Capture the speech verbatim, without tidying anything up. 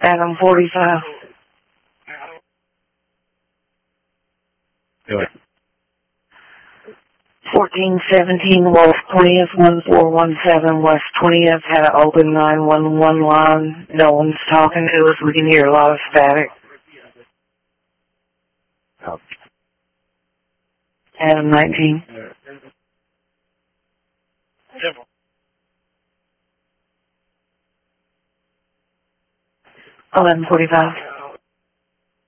Adam forty-five. Go ahead. fourteen seventeen West twentieth, one four one seven West twentieth, had an open nine one one line. No one's talking to us. We can hear a lot of static. Oh. Adam nineteen. eleven forty-five.